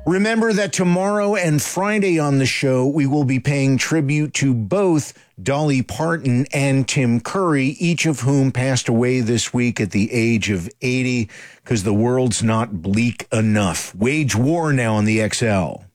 Remember that tomorrow and Friday on the show, we will be paying tribute to both Dolly Parton and Tim Curry, each of whom passed away this week at the age of 80, because the world's not bleak enough. Wage War now on the XL.